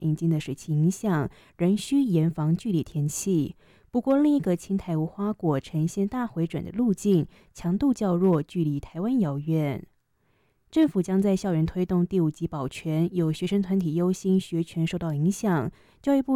引进的水汽影响，仍需严防剧烈天气。不过，另一个青苔无花果呈现大回转的路径，强度较弱，距离台湾遥远。政府将在校园推动第5级保全，有学生团体忧心学权受到影响，教育部